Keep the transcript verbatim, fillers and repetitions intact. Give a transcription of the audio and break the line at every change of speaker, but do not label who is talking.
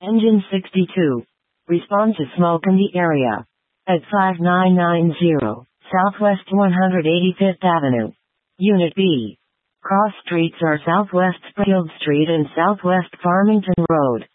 Engine sixty-two. Responds to smoke in the area. At five nine nine zero, Southwest one hundred eighty-fifth Avenue. Unit B. Cross streets are Southwest Springfield Street and Southwest Farmington Road.